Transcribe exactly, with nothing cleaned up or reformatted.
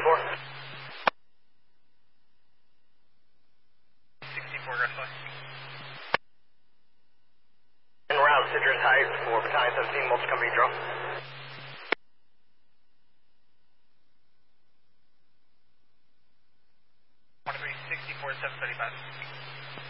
sixty-four. sixty-four, aggressively. En route, Citrus Heights for Battalion seventeen, multi-company draw. twenty-three, sixty-four, seven thirty-five.